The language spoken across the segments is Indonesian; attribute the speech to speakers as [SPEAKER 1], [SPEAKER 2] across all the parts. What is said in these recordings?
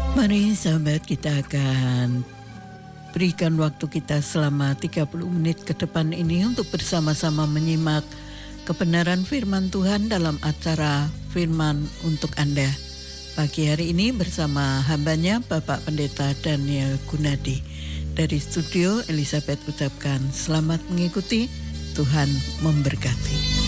[SPEAKER 1] Mari sahabat, kita akan berikan waktu kita selama 30 menit ke depan ini untuk bersama-sama menyimak kebenaran firman Tuhan dalam acara Firman untuk Anda. Pagi hari ini bersama hambanya Bapak Pendeta Daniel Gunadi. Dari studio Elizabeth ucapkan selamat mengikuti, Tuhan memberkati.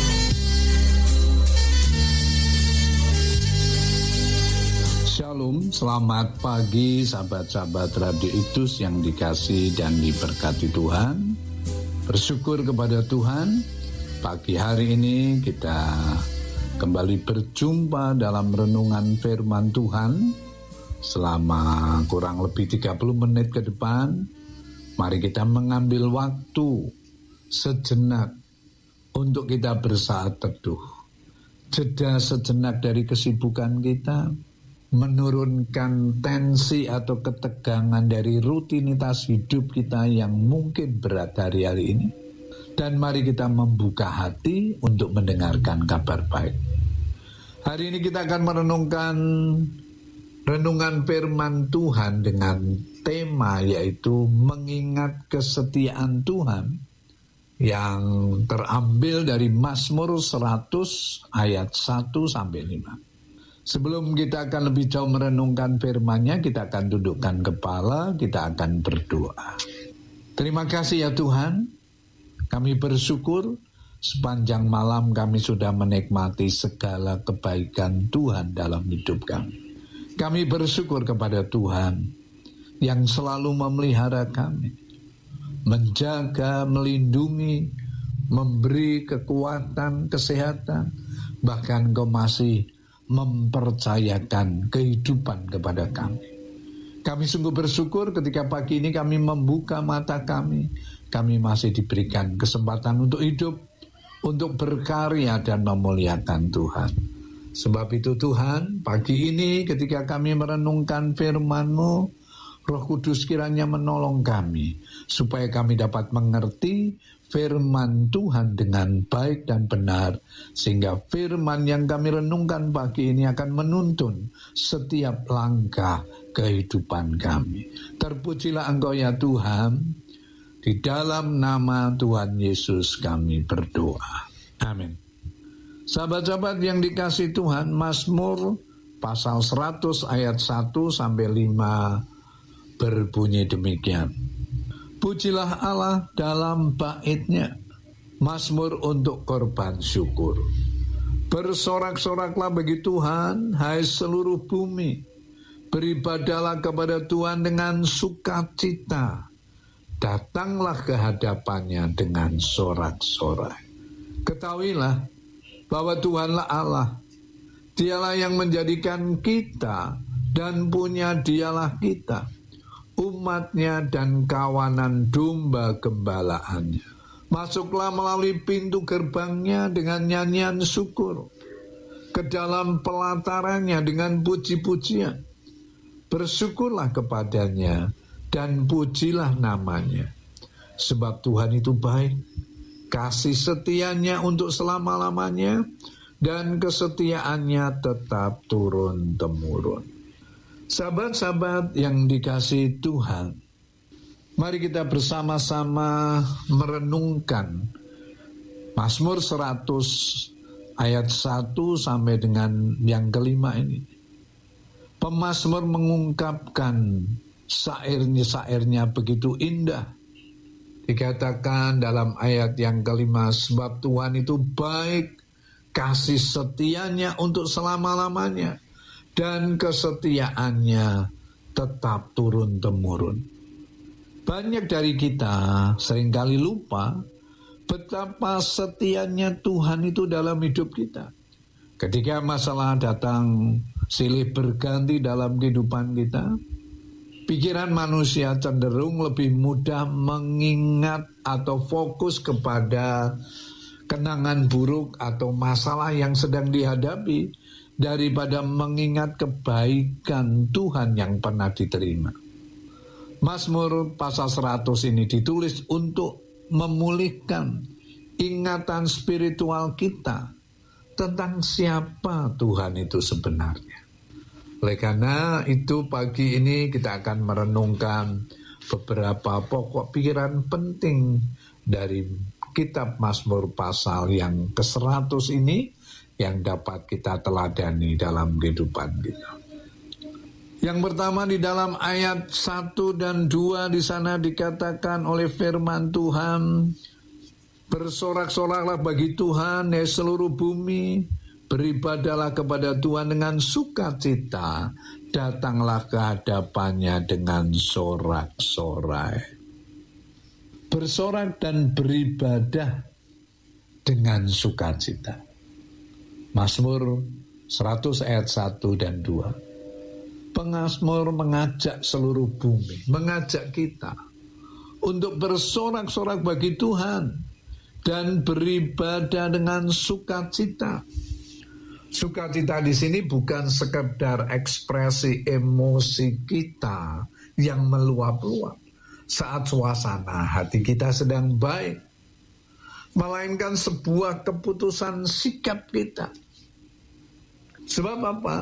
[SPEAKER 2] Shalom, selamat pagi sahabat-sahabat Radio Idus yang dikasihi dan diberkati Tuhan. Bersyukur kepada Tuhan, pagi hari ini kita kembali berjumpa dalam renungan firman Tuhan selama kurang lebih 30 menit ke depan. Mari kita mengambil waktu sejenak untuk kita bersaat teduh. Jeda sejenak dari kesibukan kita, menurunkan tensi atau ketegangan dari rutinitas hidup kita yang mungkin berat hari-hari ini. Dan mari kita membuka hati untuk mendengarkan kabar baik. Hari ini kita akan merenungkan renungan firman Tuhan dengan tema yaitu mengingat kesetiaan Tuhan, yang terambil dari Mazmur 100 ayat 1-5. Sebelum kita akan lebih jauh merenungkan firman-Nya, kita akan dudukkan kepala, kita akan berdoa. Terima kasih ya Tuhan, kami bersyukur sepanjang malam kami sudah menikmati segala kebaikan Tuhan dalam hidup kami. Kami bersyukur kepada Tuhan yang selalu memelihara kami, menjaga, melindungi, memberi kekuatan, kesehatan, bahkan Engkau masih mempercayakan kehidupan kepada kami. Kami sungguh bersyukur ketika pagi ini kami membuka mata kami masih diberikan kesempatan untuk hidup, untuk berkarya dan memuliakan Tuhan. Sebab itu Tuhan, pagi ini ketika kami merenungkan firman-Mu, Roh Kudus kiranya menolong kami, supaya kami dapat mengerti firman Tuhan dengan baik dan benar, sehingga firman yang kami renungkan pagi ini akan menuntun setiap langkah kehidupan kami. Terpujilah Engkau ya Tuhan, di dalam nama Tuhan Yesus kami berdoa. Amin. Sahabat-sahabat yang dikasihi Tuhan, Mazmur pasal 100 ayat 1-5 berbunyi demikian. Pujilah Allah dalam bait-Nya, Mazmur untuk korban syukur. Bersorak-soraklah bagi Tuhan, hai seluruh bumi. Beribadahlah kepada Tuhan dengan sukacita. Datanglah ke hadapan-Nya dengan sorak-sorai. Ketahuilah bahwa Tuhanlah Allah. Dialah yang menjadikan kita dan punya Dialah kita, umat-Nya dan kawanan domba gembalaannya. Masuklah melalui pintu gerbang-Nya dengan nyanyian syukur, ke dalam pelataran-Nya dengan puji-pujian. Bersyukurlah kepada-Nya dan pujilah nama-Nya. Sebab Tuhan itu baik, kasih setia-Nya untuk selama-lamanya, dan kesetiaan-Nya tetap turun-temurun. Sahabat-sahabat yang dikasihi Tuhan, mari kita bersama-sama merenungkan Mazmur 100 ayat 1 sampai dengan yang kelima ini. Pemazmur mengungkapkan syair-syairnya begitu indah. Dikatakan dalam ayat yang kelima, sebab Tuhan itu baik, kasih setia-Nya untuk selama-lamanya, dan kesetiaan-Nya tetap turun-temurun. Banyak dari kita seringkali lupa betapa setianya Tuhan itu dalam hidup kita. Ketika masalah datang silih berganti dalam kehidupan kita, pikiran manusia cenderung lebih mudah mengingat atau fokus kepada kenangan buruk atau masalah yang sedang dihadapi, daripada mengingat kebaikan Tuhan yang pernah diterima. Mazmur pasal 100 ini ditulis untuk memulihkan ingatan spiritual kita tentang siapa Tuhan itu sebenarnya. Oleh karena itu pagi ini kita akan merenungkan beberapa pokok pikiran penting dari kitab Mazmur pasal yang ke-100 ini yang dapat kita teladani dalam kehidupan kita. Yang pertama di dalam ayat 1 dan 2 di sana dikatakan oleh firman Tuhan, bersorak-soraklah bagi Tuhan ya seluruh bumi, beribadahlah kepada Tuhan dengan sukacita, datanglah ke hadapannya dengan sorak-sorai. Bersorak dan beribadah dengan sukacita. Mazmur 100 ayat 1 dan 2. Pengazmur mengajak seluruh bumi, mengajak kita untuk bersorak-sorak bagi Tuhan dan beribadah dengan sukacita. Sukacita di sini bukan sekedar ekspresi emosi kita yang meluap-luap saat suasana hati kita sedang baik, melainkan sebuah keputusan sikap kita. Sebab apa?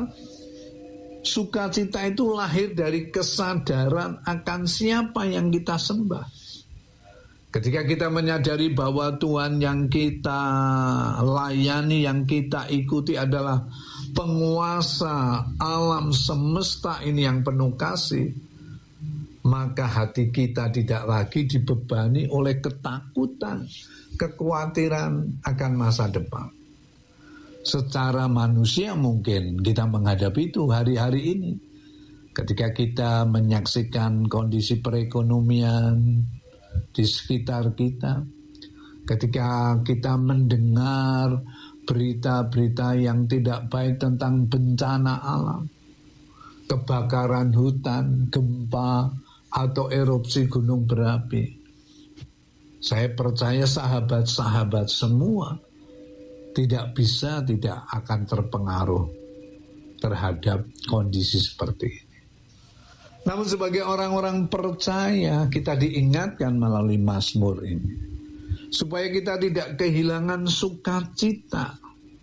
[SPEAKER 2] Sukacita itu lahir dari kesadaran akan siapa yang kita sembah. Ketika kita menyadari bahwa Tuhan yang kita layani, yang kita ikuti adalah penguasa alam semesta ini yang penuh kasih, maka hati kita tidak lagi dibebani oleh ketakutan, kekhawatiran akan masa depan. Secara manusia mungkin kita menghadapi itu hari-hari ini. Ketika kita menyaksikan kondisi perekonomian di sekitar kita, ketika kita mendengar berita-berita yang tidak baik tentang bencana alam, kebakaran hutan, gempa, atau erupsi gunung berapi, saya percaya sahabat-sahabat semua tidak akan terpengaruh terhadap kondisi seperti ini. Namun sebagai orang-orang percaya, kita diingatkan melalui Mazmur ini supaya kita tidak kehilangan sukacita.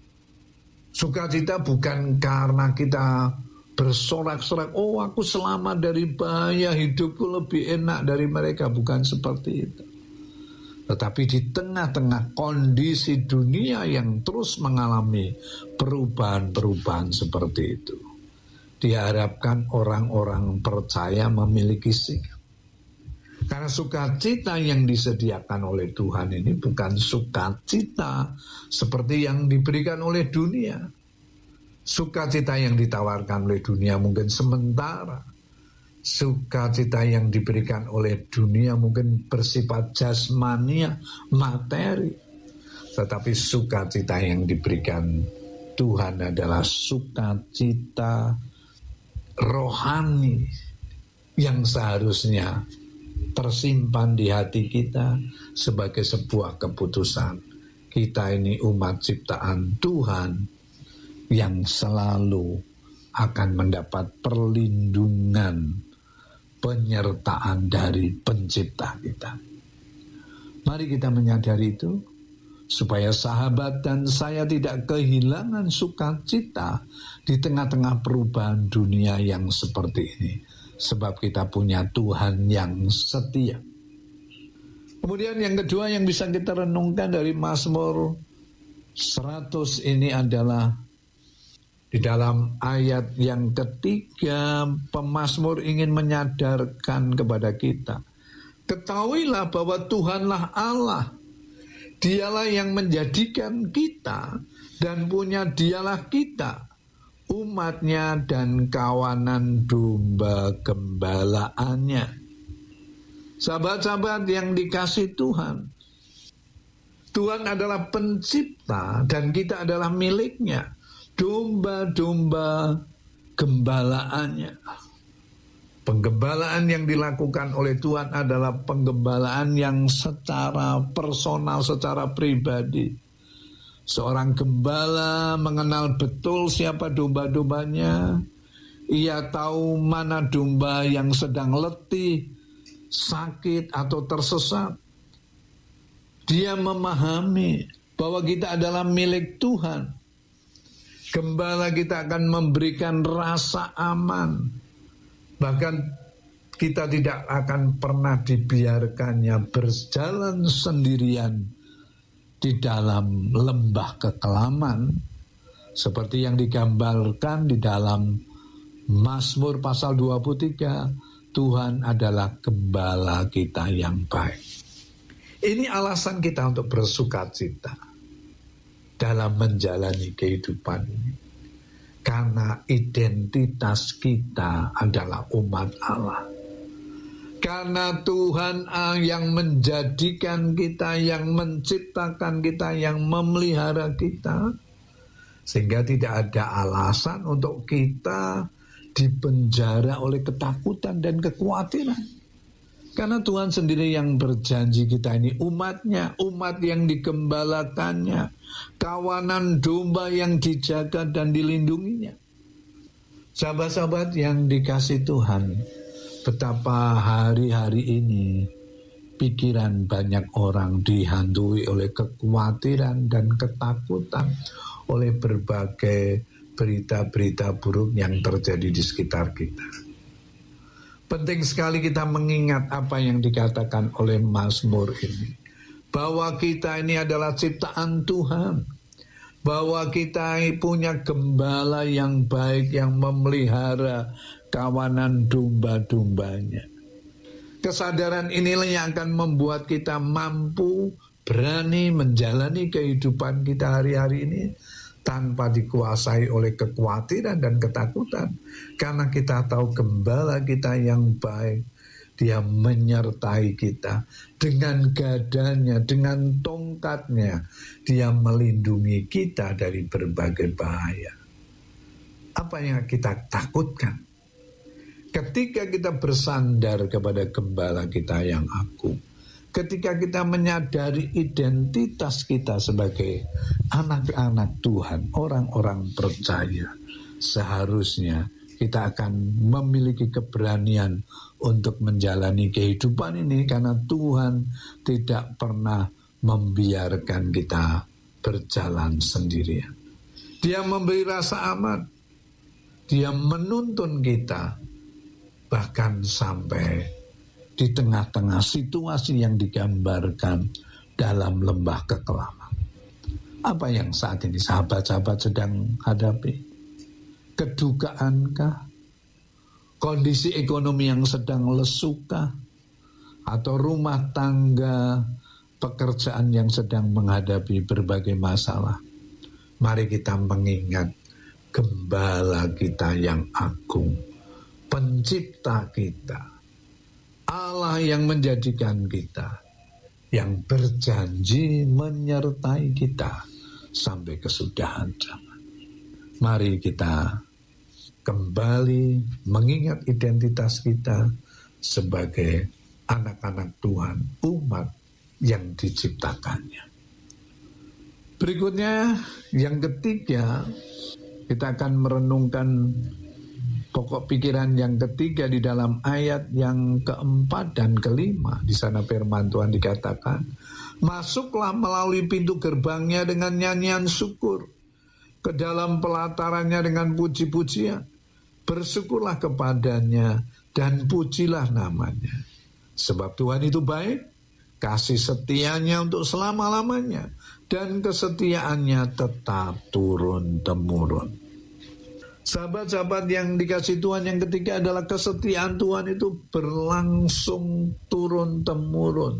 [SPEAKER 2] Sukacita bukan karena kita bersorak-sorak, oh aku selamat dari bahaya, hidupku lebih enak dari mereka. Bukan seperti itu. Tetapi di tengah-tengah kondisi dunia yang terus mengalami perubahan-perubahan seperti itu, diharapkan orang-orang percaya memiliki sikap. Karena sukacita yang disediakan oleh Tuhan ini bukan sukacita seperti yang diberikan oleh dunia. Sukacita yang ditawarkan oleh dunia mungkin sementara. Sukacita yang diberikan oleh dunia mungkin bersifat jasmania, materi. Tetapi sukacita yang diberikan Tuhan adalah sukacita rohani yang seharusnya tersimpan di hati kita sebagai sebuah keputusan. Kita ini umat ciptaan Tuhan yang selalu akan mendapat perlindungan, penyertaan dari pencipta kita. Mari kita menyadari itu, supaya sahabat dan saya tidak kehilangan sukacita di tengah-tengah perubahan dunia yang seperti ini. Sebab kita punya Tuhan yang setia. Kemudian yang kedua yang bisa kita renungkan dari Mazmur 100 ini adalah di dalam ayat yang ketiga, pemazmur ingin menyadarkan kepada kita, ketahuilah bahwa Tuhanlah Allah, Dialah yang menjadikan kita dan punya Dialah kita, umatnya dan kawanan domba gembalaannya. Sahabat-sahabat yang dikasihi Tuhan, Tuhan adalah pencipta dan kita adalah miliknya. Domba-domba gembalaannya. Penggembalaan yang dilakukan oleh Tuhan adalah penggembalaan yang secara personal, secara pribadi. Seorang gembala mengenal betul siapa domba-dombanya. Ia tahu mana domba yang sedang letih, sakit atau tersesat. Dia memahami bahwa kita adalah milik Tuhan. Gembala kita akan memberikan rasa aman. Bahkan kita tidak akan pernah dibiarkannya berjalan sendirian di dalam lembah kekelaman, seperti yang digambarkan di dalam Mazmur pasal 23, Tuhan adalah gembala kita yang baik. Ini alasan kita untuk bersukacita dalam menjalani kehidupan ini. Karena identitas kita adalah umat Allah. Karena Tuhan yang menjadikan kita, yang menciptakan kita, yang memelihara kita. Sehingga tidak ada alasan untuk kita dipenjara oleh ketakutan dan kekhawatiran. Karena Tuhan sendiri yang berjanji kita ini umatnya, umat yang digembalakannya, kawanan domba yang dijaga dan dilindunginya. Sahabat-sahabat yang dikasih Tuhan, betapa hari-hari ini pikiran banyak orang dihantui oleh kekhawatiran dan ketakutan oleh berbagai berita-berita buruk yang terjadi di sekitar kita. Penting sekali kita mengingat apa yang dikatakan oleh Mazmur ini. Bahwa kita ini adalah ciptaan Tuhan. Bahwa kita punya gembala yang baik yang memelihara kawanan domba-dombanya. Kesadaran inilah yang akan membuat kita mampu berani menjalani kehidupan kita hari-hari ini tanpa dikuasai oleh kekhawatiran dan ketakutan. Karena kita tahu gembala kita yang baik, dia menyertai kita dengan gadanya, dengan tongkatnya, dia melindungi kita dari berbagai bahaya. Apa yang kita takutkan? Ketika kita bersandar kepada gembala kita yang agung, ketika kita menyadari identitas kita sebagai anak-anak Tuhan, orang-orang percaya, seharusnya kita akan memiliki keberanian untuk menjalani kehidupan ini karena Tuhan tidak pernah membiarkan kita berjalan sendirian. Dia memberi rasa aman, dia menuntun kita, bahkan sampai di tengah-tengah situasi yang digambarkan dalam lembah kekelaman. Apa yang saat ini sahabat-sahabat sedang hadapi? Kedukaankah? Kondisi ekonomi yang sedang lesukah? Atau rumah tangga, pekerjaan yang sedang menghadapi berbagai masalah? Mari kita mengingat gembala kita yang agung, pencipta kita, Allah yang menjadikan kita, yang berjanji menyertai kita sampai kesudahan zaman. Mari kita kembali mengingat identitas kita sebagai anak-anak Tuhan, umat yang diciptakannya. Berikutnya, yang ketiga, kita akan merenungkan pokok pikiran yang ketiga di dalam ayat yang keempat dan kelima. Di sana firman Tuhan dikatakan, masuklah melalui pintu gerbangnya dengan nyanyian syukur, ke dalam pelatarannya dengan puji-pujian. Bersyukurlah kepadanya dan pujilah namanya. Sebab Tuhan itu baik, kasih setianya untuk selama-lamanya, dan kesetiaannya tetap turun-temurun. Sahabat-sahabat yang dikasih Tuhan, yang ketiga adalah kesetiaan Tuhan itu berlangsung turun-temurun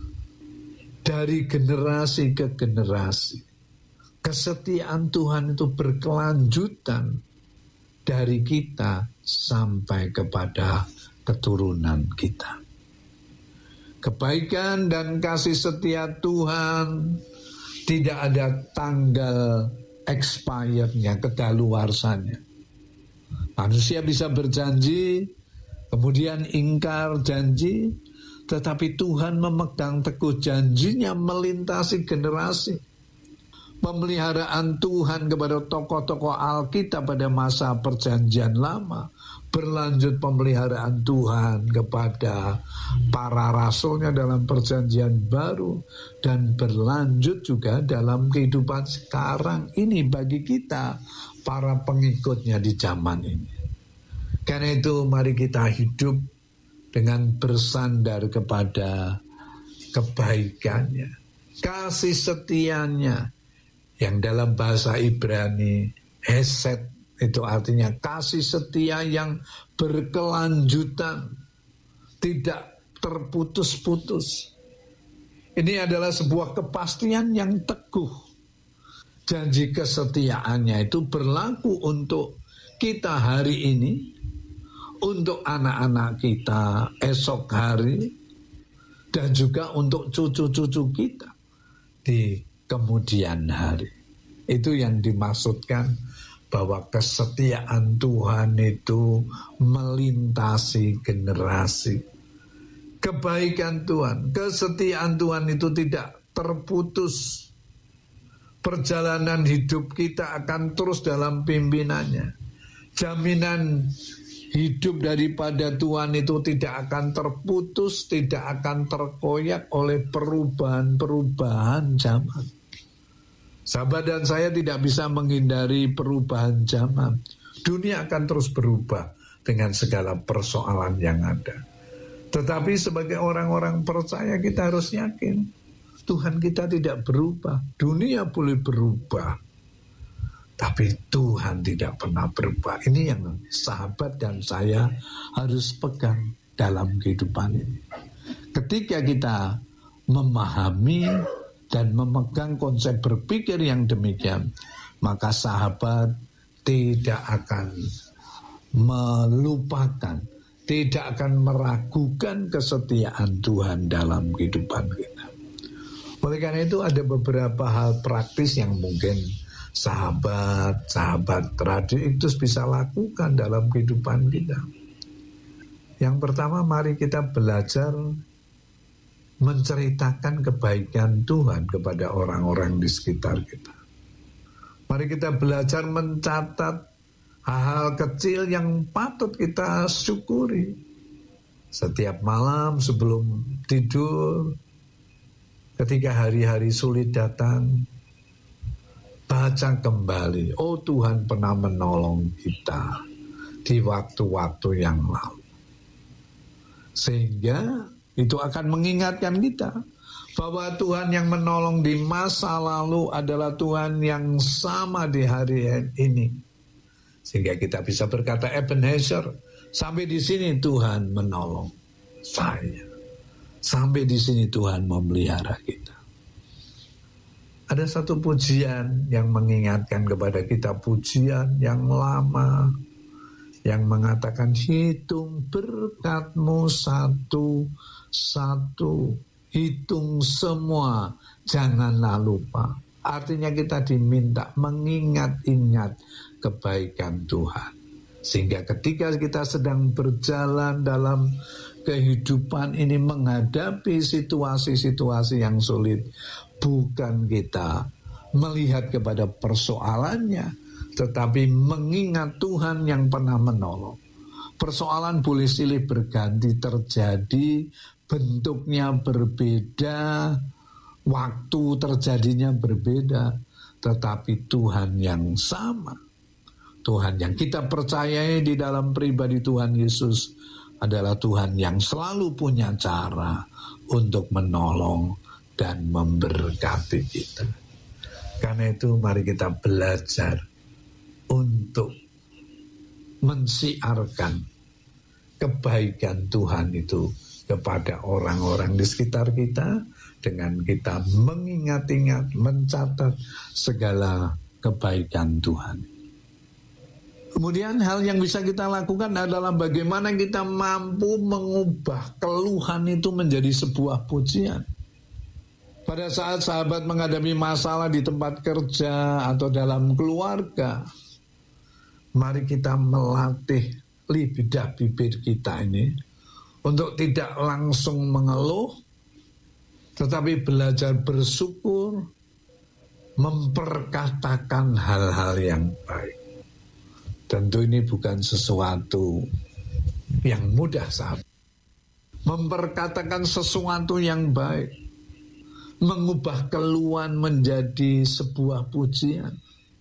[SPEAKER 2] dari generasi ke generasi. Kesetiaan Tuhan itu berkelanjutan dari kita sampai kepada keturunan kita. Kebaikan dan kasih setia Tuhan tidak ada tanggal expirednya, kedaluarsanya. Manusia bisa berjanji, kemudian ingkar janji, tetapi Tuhan memegang teguh janjinya melintasi generasi. Pemeliharaan Tuhan kepada tokoh-tokoh Alkitab pada masa perjanjian lama, berlanjut pemeliharaan Tuhan kepada para rasulnya dalam perjanjian baru, dan berlanjut juga dalam kehidupan sekarang ini bagi kita para pengikutnya di zaman ini. Karena itu mari kita hidup dengan bersandar kepada kebaikannya, kasih setianya, yang dalam bahasa Ibrani hesed, itu artinya kasih setia yang berkelanjutan, tidak terputus-putus. Ini adalah sebuah kepastian yang teguh. Janji kesetiaannya itu berlaku untuk kita hari ini, untuk anak-anak kita esok hari, dan juga untuk cucu-cucu kita di kemudian hari. Itu yang dimaksudkan bahwa kesetiaan Tuhan itu melintasi generasi. Kebaikan Tuhan, kesetiaan Tuhan itu tidak terputus. Perjalanan hidup kita akan terus dalam pimpinannya. Jaminan hidup daripada Tuhan itu tidak akan terputus, tidak akan terkoyak oleh perubahan-perubahan zaman. Sahabat dan saya tidak bisa menghindari perubahan zaman. Dunia akan terus berubah dengan segala persoalan yang ada. Tetapi sebagai orang-orang percaya kita harus yakin Tuhan kita tidak berubah. Dunia boleh berubah, tapi Tuhan tidak pernah berubah. Ini yang sahabat dan saya harus pegang dalam kehidupan ini. Ketika kita memahami dan memegang konsep berpikir yang demikian, maka sahabat tidak akan melupakan, tidak akan meragukan kesetiaan Tuhan dalam kehidupan kita. Oleh karena itu ada beberapa hal praktis yang mungkin sahabat Radio Iktus bisa lakukan dalam kehidupan kita. Yang pertama, mari kita belajar menceritakan kebaikan Tuhan kepada orang-orang di sekitar kita. Mari kita belajar mencatat hal-hal kecil yang patut kita syukuri. Setiap malam sebelum tidur, ketika hari-hari sulit datang, baca kembali, oh Tuhan pernah menolong kita di waktu-waktu yang lalu. Sehingga itu akan mengingatkan kita bahwa Tuhan yang menolong di masa lalu adalah Tuhan yang sama di hari ini. Sehingga kita bisa berkata, Ebenezer, sampai di sini Tuhan menolong saya. Sampai di sini Tuhan memelihara kita. Ada satu pujian yang mengingatkan kepada kita, pujian yang lama, yang mengatakan hitung berkat-Mu satu-satu, hitung semua, janganlah lupa. Artinya kita diminta mengingat-ingat kebaikan Tuhan. Sehingga ketika kita sedang berjalan dalam kehidupan ini, menghadapi situasi-situasi yang sulit, bukan kita melihat kepada persoalannya, tetapi mengingat Tuhan yang pernah menolong. Persoalan boleh silih berganti terjadi, bentuknya berbeda, waktu terjadinya berbeda, tetapi Tuhan yang sama. Tuhan yang kita percayai di dalam pribadi Tuhan Yesus adalah Tuhan yang selalu punya cara untuk menolong dan memberkati kita. Karena itu mari kita belajar untuk mensiarkan kebaikan Tuhan itu kepada orang-orang di sekitar kita, dengan kita mengingat-ingat, mencatat segala kebaikan Tuhan. Kemudian hal yang bisa kita lakukan adalah bagaimana kita mampu mengubah keluhan itu menjadi sebuah pujian. Pada saat sahabat menghadapi masalah di tempat kerja atau dalam keluarga, mari kita melatih lidah bibir kita ini untuk tidak langsung mengeluh, tetapi belajar bersyukur, memperkatakan hal-hal yang baik. Tentu ini bukan sesuatu yang mudah, sahabat. Memperkatakan sesuatu yang baik, mengubah keluhan menjadi sebuah pujian.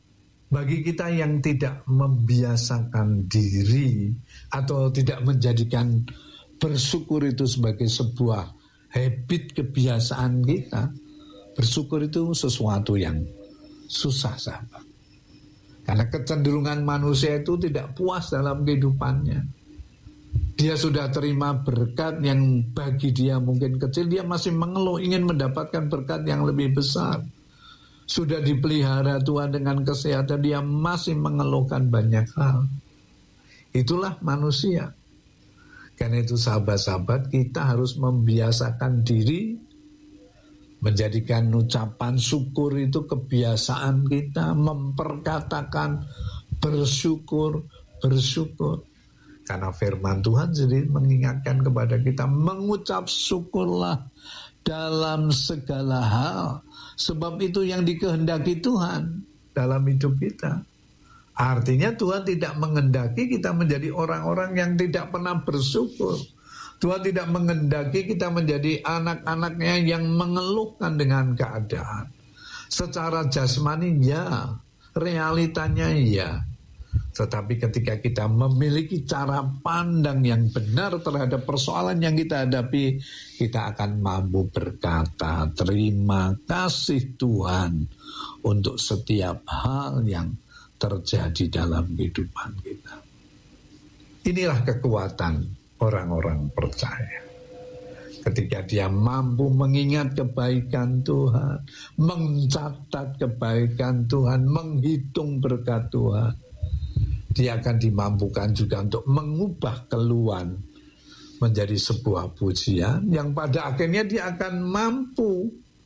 [SPEAKER 2] Bagi kita yang tidak membiasakan diri atau tidak menjadikan bersyukur itu sebagai sebuah habit kebiasaan kita, bersyukur itu sesuatu yang susah, sahabat. Karena kecenderungan manusia itu tidak puas dalam kehidupannya. Dia sudah terima berkat yang bagi dia mungkin kecil, dia masih mengeluh ingin mendapatkan berkat yang lebih besar. Sudah dipelihara Tuhan dengan kesehatan, dia masih mengeluhkan banyak hal. Itulah manusia. Karena itu sahabat-sahabat, kita harus membiasakan diri, menjadikan ucapan syukur itu kebiasaan kita, memperkatakan bersyukur, bersyukur. Karena firman Tuhan sendiri mengingatkan kepada kita, mengucap syukurlah dalam segala hal. Sebab itu yang dikehendaki Tuhan dalam hidup kita. Artinya Tuhan tidak menghendaki kita menjadi orang-orang yang tidak pernah bersyukur. Tuhan tidak menghendaki kita menjadi anak-anaknya yang mengeluhkan dengan keadaan. Secara jasmani ya, realitanya ya. Tetapi ketika kita memiliki cara pandang yang benar terhadap persoalan yang kita hadapi, kita akan mampu berkata, terima kasih Tuhan untuk setiap hal yang terjadi dalam kehidupan kita. Inilah kekuatan orang-orang percaya. Ketika dia mampu mengingat kebaikan Tuhan, mencatat kebaikan Tuhan, menghitung berkat Tuhan, dia akan dimampukan juga untuk mengubah keluhan menjadi sebuah pujian yang pada akhirnya dia akan mampu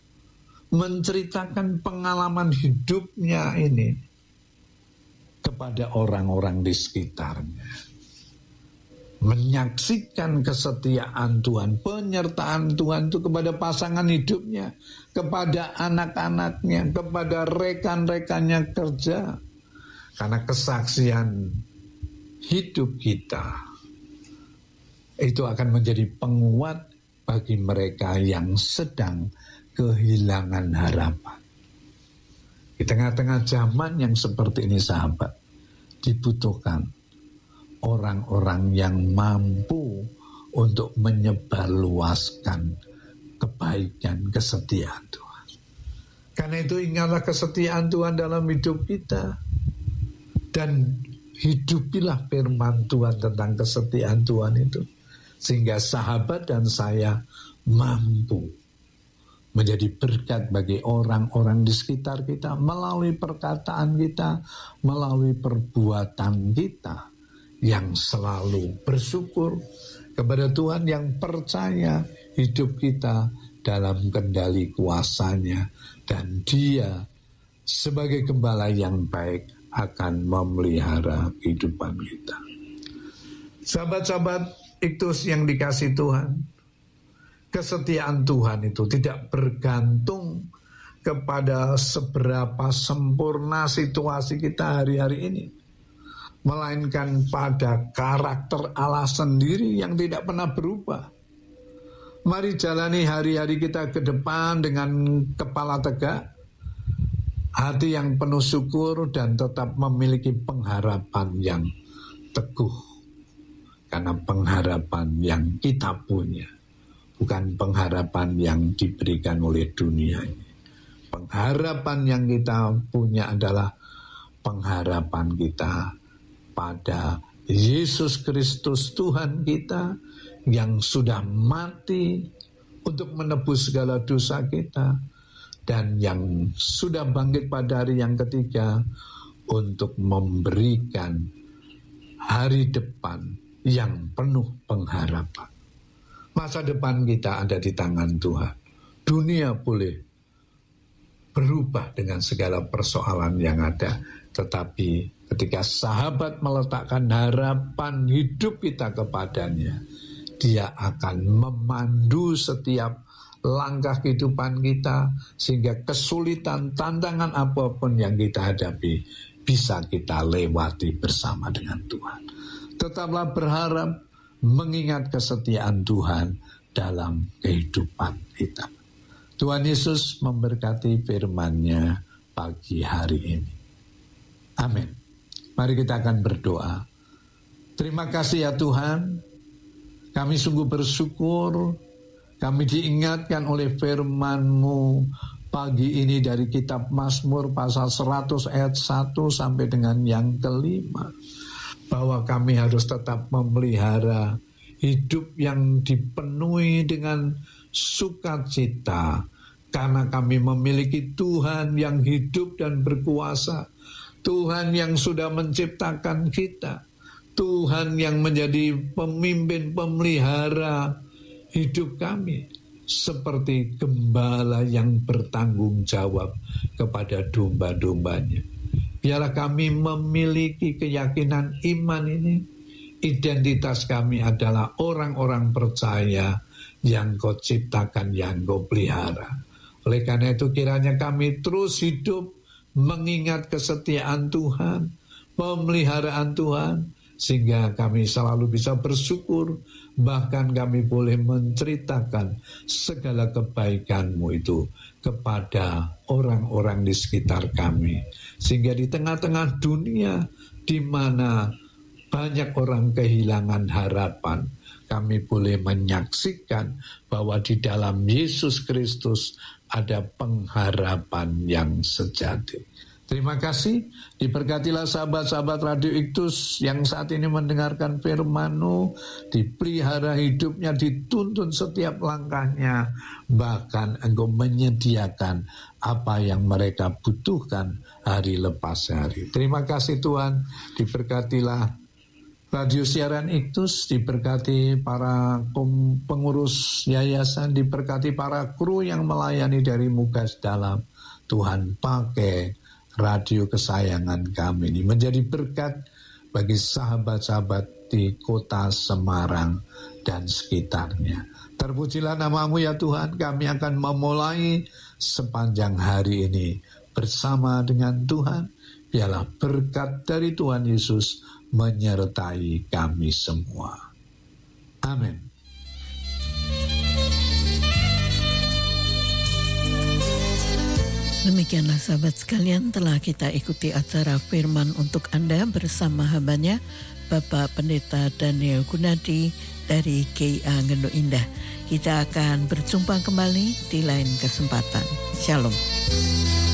[SPEAKER 2] menceritakan pengalaman hidupnya ini kepada orang-orang di sekitarnya. Menyaksikan kesetiaan Tuhan, penyertaan Tuhan itu kepada pasangan hidupnya, kepada anak-anaknya, kepada rekan-rekannya kerja. Karena kesaksian hidup kita itu akan menjadi penguat bagi mereka yang sedang kehilangan harapan. Di tengah-tengah zaman yang seperti ini, sahabat, dibutuhkan orang-orang yang mampu untuk menyebarluaskan kebaikan, kesetiaan Tuhan. Karena itu ingatlah kesetiaan Tuhan dalam hidup kita. Dan hidupilah firman Tuhan tentang kesetiaan Tuhan itu. Sehingga sahabat dan saya mampu menjadi berkat bagi orang-orang di sekitar kita. Melalui perkataan kita, melalui perbuatan kita. Yang selalu bersyukur kepada Tuhan, yang percaya hidup kita dalam kendali kuasa-Nya. Dan Dia sebagai gembala yang baik akan memelihara kehidupan kita. Sahabat-sahabat Iktus yang dikasih Tuhan, kesetiaan Tuhan itu tidak bergantung kepada seberapa sempurna situasi kita hari-hari ini, melainkan pada karakter Allah sendiri yang tidak pernah berubah. Mari jalani hari-hari kita ke depan dengan kepala tegak, hati yang penuh syukur, dan tetap memiliki pengharapan yang teguh. Karena pengharapan yang kita punya bukan pengharapan yang diberikan oleh dunia ini. Pengharapan yang kita punya adalah pengharapan kita pada Yesus Kristus Tuhan kita yang sudah mati untuk menebus segala dosa kita, dan yang sudah bangkit pada hari yang ketiga untuk memberikan hari depan yang penuh pengharapan. Masa depan kita ada di tangan Tuhan. Dunia boleh berubah dengan segala persoalan yang ada, tetapi ketika sahabat meletakkan harapan hidup kita kepadanya, Dia akan memandu setiap langkah kehidupan kita, sehingga kesulitan, tantangan apapun yang kita hadapi bisa kita lewati bersama dengan Tuhan. Tetaplah berharap, mengingat kesetiaan Tuhan dalam kehidupan kita. Tuhan Yesus memberkati firman-Nya pagi hari ini. Amin. Mari kita akan berdoa. Terima kasih ya Tuhan, kami sungguh bersyukur, kami diingatkan oleh firman-Mu pagi ini dari kitab Mazmur pasal 100 ayat 1 sampai dengan yang kelima, bahwa kami harus tetap memelihara hidup yang dipenuhi dengan sukacita, karena kami memiliki Tuhan yang hidup dan berkuasa, Tuhan yang sudah menciptakan kita, Tuhan yang menjadi pemimpin pemelihara hidup kami, seperti gembala yang bertanggung jawab kepada domba-dombanya. Biarlah kami memiliki keyakinan iman ini. Identitas kami adalah orang-orang percaya yang Kau ciptakan, yang Kau pelihara. Oleh karena itu kiranya kami terus hidup mengingat kesetiaan Tuhan, pemeliharaan Tuhan, sehingga kami selalu bisa bersyukur, bahkan kami boleh menceritakan segala kebaikan-Mu itu kepada orang-orang di sekitar kami, sehingga di tengah-tengah dunia di mana banyak orang kehilangan harapan, kami boleh menyaksikan bahwa di dalam Yesus Kristus ada pengharapan yang sejati. Terima kasih, diberkatilah sahabat-sahabat Radio Iktus yang saat ini mendengarkan firman-Mu, dipelihara hidupnya, dituntun setiap langkahnya, bahkan Engkau menyediakan apa yang mereka butuhkan hari lepas hari. Terima kasih Tuhan, diberkatilah Radio Siaran Iktus, diberkati para pengurus yayasan, diberkati para kru yang melayani dari Mugas Dalam. Tuhan pakai radio kesayangan kami ini menjadi berkat bagi sahabat-sahabat di kota Semarang dan sekitarnya. Terpujilah nama-Mu ya Tuhan, kami akan memulai sepanjang hari ini bersama dengan Tuhan. Biarlah berkat dari Tuhan Yesus menyertai kami semua. Amin.
[SPEAKER 1] Demikianlah sahabat sekalian, telah kita ikuti acara firman untuk Anda bersama hambanya Bapak Pendeta Daniel Gunadi dari KIA Ngendo Indah. Kita akan berjumpa kembali di lain kesempatan. Shalom.